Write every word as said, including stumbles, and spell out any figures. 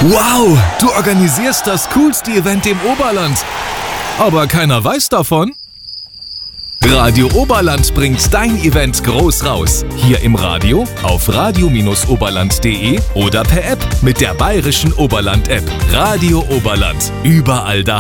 Wow, du organisierst das coolste Event im Oberland. Aber keiner weiß davon? Radio Oberland bringt dein Event groß raus. Hier im Radio, auf radio oberland punkt de oder per App mit der bayerischen Oberland-App. Radio Oberland, überall daheim.